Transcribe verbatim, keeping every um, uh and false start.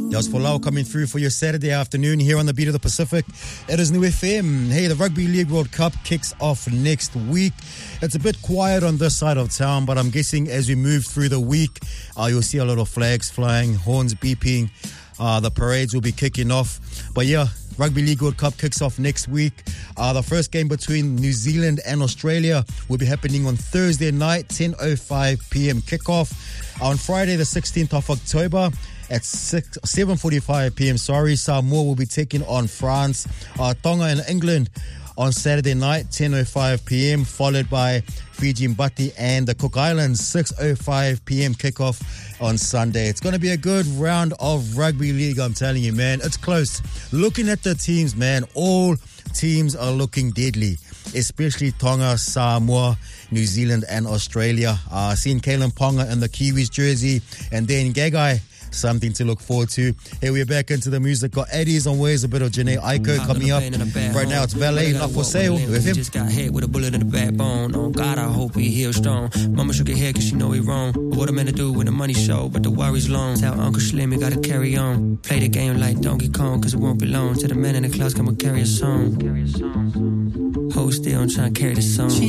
Yas Folau coming through for your Saturday afternoon here on the Beat of the Pacific. It is New F M. Hey, the Rugby League World Cup kicks off next week. It's a bit quiet on this side of town, but I'm guessing as we move through the week, uh, you'll see a lot of flags flying, horns beeping. Uh, the parades will be kicking off. But yeah, Rugby League World Cup kicks off next week. Uh, the first game between New Zealand and Australia will be happening on Thursday night, ten oh five p.m. kickoff. On Friday, the sixteenth of October, at seven forty-five p.m. Sorry, Samoa will be taking on France. Uh, Tonga and England on Saturday night, ten oh five p.m. followed by Fiji, Mbati and the Cook Islands, six oh five p.m. kickoff on Sunday. It's going to be a good round of rugby league, I'm telling you, man. It's close. Looking at the teams, man, all teams are looking deadly, especially Tonga, Samoa, New Zealand and Australia. Uh, seen Kalen Ponga in the Kiwis jersey, and then Gagai. Something to look forward to. Hey, we're back into the music. Got Eddie's on Ways, a bit of Janae Aiko coming up. Right now, it's Ballet, Not For Sale with him. Just got hit with a bullet in the backbone. Oh God, I hope he heals strong. Mama shook her head cause she know he wrong. But what I'm meant to do when the money show, but the worry's long. Tell Uncle Slim you gotta carry on. Play the game like Donkey Kong cause it won't be long. Till the man in the clouds come and carry a song. Hold still, I'm trying to carry the song.